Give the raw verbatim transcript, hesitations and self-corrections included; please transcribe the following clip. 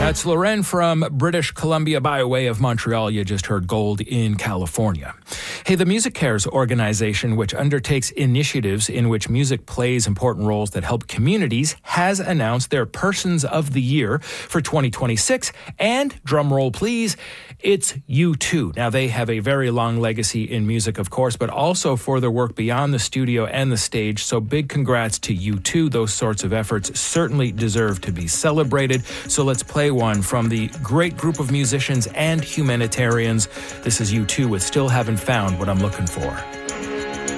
That's Loren from British Columbia. By way of Montreal, you just heard Gold in California. Hey, the Music Cares organization, which undertakes initiatives in which music plays important roles that help communities, has announced their Persons of the Year for twenty twenty-six. And, drumroll please, it's U two. Now, they have a very long legacy in music, of course, but also for their work beyond the studio and the stage. So big congrats to U two. Those sorts of efforts certainly deserve to be celebrated. So let's play one from the great group of musicians and humanitarians. This is U two with Still Haven't Found What I'm Looking For.